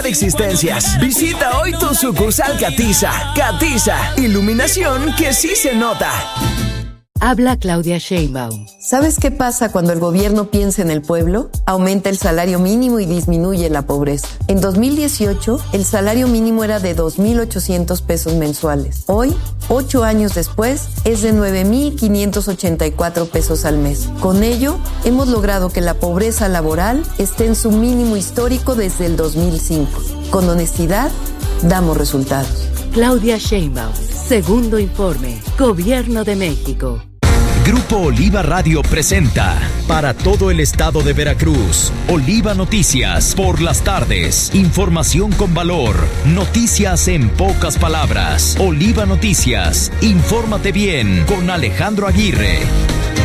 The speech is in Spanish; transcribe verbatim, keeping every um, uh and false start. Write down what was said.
Existencias. Visita hoy tu sucursal Catiza. Catiza, iluminación que sí se nota. Habla Claudia Sheinbaum. ¿Sabes qué pasa cuando el gobierno piensa en el pueblo? Aumenta el salario mínimo y disminuye la pobreza. En dos mil dieciocho, el salario mínimo era de dos mil ochocientos pesos mensuales. Hoy, ocho años después, es de nueve mil quinientos ochenta y cuatro pesos al mes. Con ello, hemos logrado que la pobreza laboral esté en su mínimo histórico desde el dos mil cinco. Con honestidad, damos resultados. Claudia Sheinbaum. Segundo informe. Gobierno de México. Grupo Oliva Radio presenta para todo el estado de Veracruz, Oliva Noticias por las tardes. Información con valor, noticias en pocas palabras. Oliva Noticias, infórmate bien con Alejandro Aguirre.